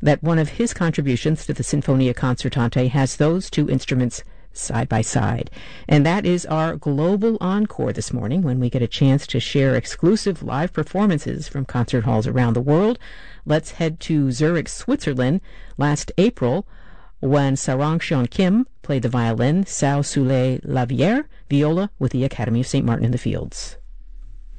that one of his contributions to the Sinfonia Concertante has those two instruments side by side. And that is our global encore this morning, when we get a chance to share exclusive live performances from concert halls around the world. Let's head to Zurich, Switzerland, last April, when Sarang Sean Kim played the violin, Sao Soleil Lavière, viola with the Academy of St. Martin in the Fields.